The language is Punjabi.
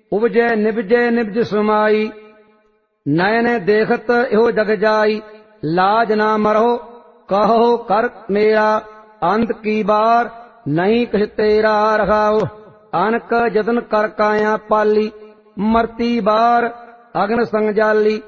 ਉਪਜੈ ਨਿਪਜੈ ਨਿਪਜ ਸਮਾਈ। ਨयन ਦੇਖਤ ਇਹੋ ਜਗ ਜਾਈ। ਲਾਜ ਨਾ ਮਰੋ ਕਹੋ ਕਰ ਮੇਰਾ। ਅੰਤ ਕੀ ਬਾਰ ਨਹੀਂ ਕਿਛ ਤੇਰਾ। ਰਖਾਓ ਅਨਕ ਜਤਨ ਕਰ ਕਾਇਆ ਪਾਲੀ। ਮਰਤੀ ਬਾਰ ਅਗਨ ਸੰਗ ਜਾਲੀ।